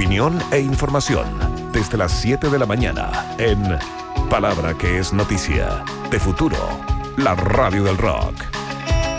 opinión e información desde las 7 de la mañana en Palabra que es Noticia, de Futuro, la radio del rock.